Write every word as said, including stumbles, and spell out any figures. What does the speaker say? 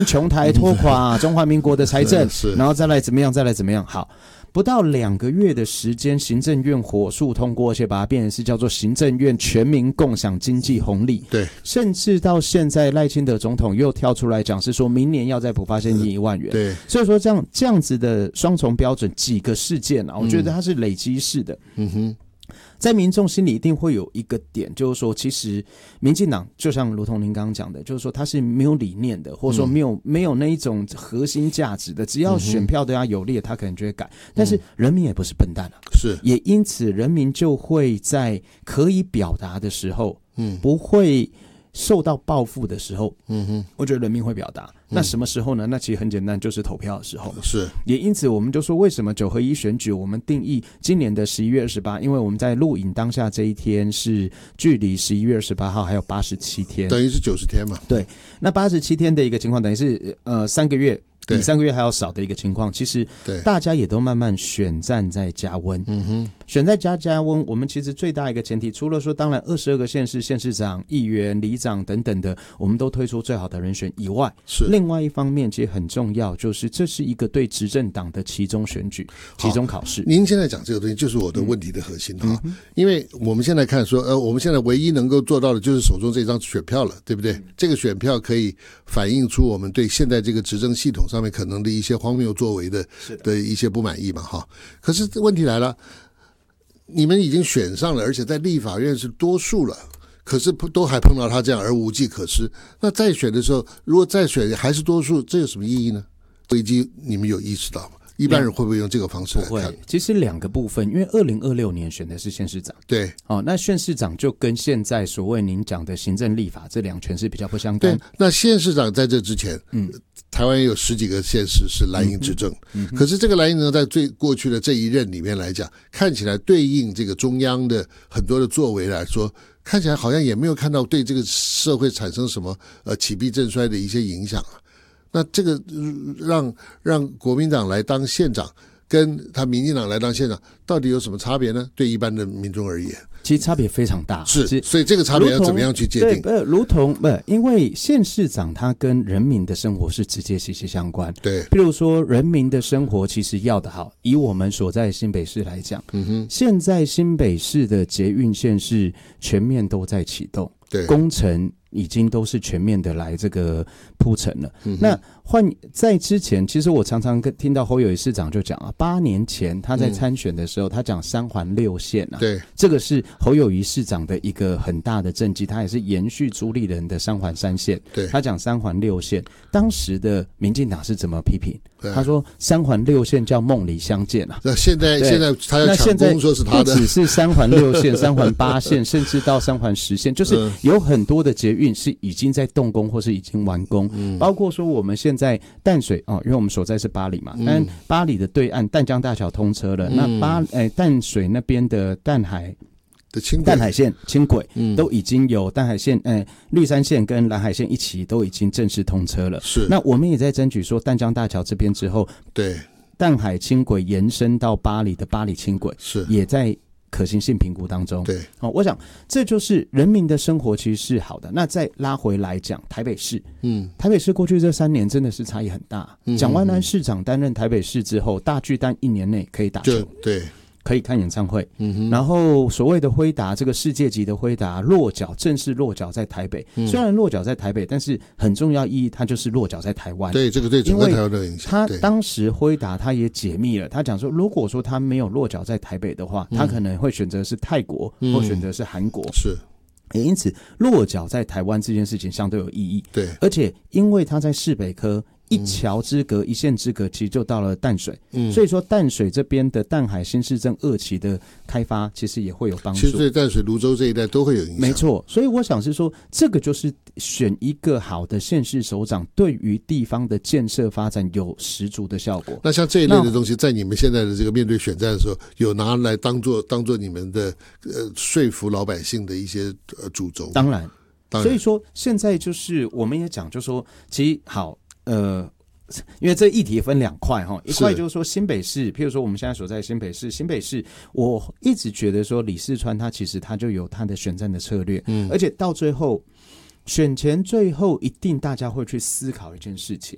穷台拖垮中华民国的财政，然后再来怎么样，再来怎么样。好，不到两个月的时间，行政院火速通过，而且把它变成是叫做行政院全民共享经济红利。 对， 甚至到现在赖清德总统又跳出来讲，是说明年要再补发现金一万元。 对， 所以说这样这样子的双重标准，几个事件啊，我觉得它是累积式的。 嗯哼。 在民众心里一定会有一个点，就是说其实民进党就像如同您刚刚讲的，就是说他是没有理念的，或者说没有、嗯、没有那一种核心价值的，只要选票对他有利，他可能就会改。但是人民也不是笨蛋啊， 是， 也因此人民就会在可以表达的时候，嗯，不会受到报复的时候，嗯哼，我觉得人民会表达。那什么时候呢？那其实很简单，就是投票的时候。 是， 也因此我们就说，为什么九合一选举我们定义今年的十一月二十八，因为我们在录影当下这一天是距离十一月二十八号还有八十七天， 等于是九十天嘛。 对，那八十七天的一个情况，等于是呃三个月。比三个月还要少的一个情况，其实大家也都慢慢选战在加温。嗯哼，选在加加温，我们其实最大一个前提，除了说当然二十二个县市县市长、议员、里长等等的，我们都推出最好的人选以外，是另外一方面，其实很重要，就是这是一个对执政党的期中选举、期中考试。 您现在讲这个东西，就是我的问题的核心哈、嗯，因为我们现在看说，呃，我们现在唯一能够做到的就是手中这张选票了，对不对？嗯、这个选票可以反映出我们对现在这个执政系统上面可能的一些荒谬作为 的, 的, 的一些不满意嘛哈。可是问题来了，你们已经选上了，而且在立法院是多数了，可是都还碰到他这样而无计可施。那再选的时候，如果再选还是多数，这有什么意义呢？危机你们有意识到吗？一般人会不会用这个方式来看？ 不会，其实两个部分，因为二零二六年选的是县市长， 对， 哦，那县市长就跟现在所谓您讲的行政立法这两权是比较不相干。 对，那县市长在这之前，嗯，台湾也有十几个县市是蓝营执政，嗯嗯、可是这个蓝营呢，在最过去的这一任里面来讲，看起来对应这个中央的很多的作为来说，看起来好像也没有看到对这个社会产生什么呃起弊振衰的一些影响啊。那这个让让国民党来当县长，跟他民进党来当县长，到底有什么差别呢？对一般的民众而言， 其实差别非常大。 是，所以这个差别要怎么样去界定？ 对，如同不，因为县市长他跟人民的生活是直接息息相关。 对， 譬如说人民的生活其实要得好，以我们所在新北市来讲，嗯哼，现在新北市的捷运线是全面都在启动， 对， 工程已经都是全面的来这个铺陈了。嗯、那换在之前，其实我常常跟听到侯友宜市长就讲啊，八年前他在参选的时候，嗯、他讲三环六线啊， 对， 这个是侯友宜市长的一个很大的政绩，他也是延续朱立伦的三环三线， 对， 他讲三环六线，当时的民进党是怎么批评？他说三环六线叫梦里相见啊。 那现在现在他要抢攻说是他的， 不只是三环六线、三环八线，甚至到三环十线，就是有很多的捷运是已经在动工或是已经完工，嗯、包括说我们现在淡水哦，因为我们所在是八里嘛，但八里的对岸淡江大桥通车了，嗯、那八哎淡水那边的淡海。淡海线轻轨、嗯、都已经有淡海线、呃、绿山线跟蓝海线一起都已经正式通车了。 是， 那我们也在争取说淡江大桥这边之后， 对， 淡海轻轨延伸到八里的八里轻轨是也在可行性评估当中。 对、 哦，我想这就是人民的生活其实是好的。那再拉回来讲台北市，嗯，台北市过去这三年真的是差异很大。蒋万安市长担任台北市之后，大巨蛋一年内可以打球， 对。 可以看演唱会，嗯哼，然后所谓的辉达，这个世界级的辉达落脚正式落脚在台北，嗯、虽然落脚在台北，但是很重要意义，它就是落脚在台湾。 对，这个对整个台湾的影响。 他当时辉达他也解密了，他讲说，如果说他没有落脚在台北的话，嗯、他可能会选择是泰国，嗯、或选择是韩国。 是。 也因此，落脚在台湾这件事情相对有意义。 对， 而且因为他在市北科。一桥之隔，一线之隔，其实就到了淡水。嗯，所以说淡水这边的淡海新市镇二期的开发，其实也会有帮助。 其实对淡水、泸州这一带都会有影响。 没错，所以我想是说，这个就是选一个好的县市首长，对于地方的建设发展有十足的效果。 那像这一类的东西，在你们现在的这个面对选战的时候，有拿来当做当做你们的呃说服老百姓的一些呃主轴？ 当然，当然。所以说现在就是我们也讲，就说其实好。呃，因为这议题分两块哈，一块就是说新北市，譬如说我们现在所在的新北市，新北市我一直觉得说李四川他其实他就有他的选战的策略，嗯，而且到最后选前最后一定大家会去思考一件事情，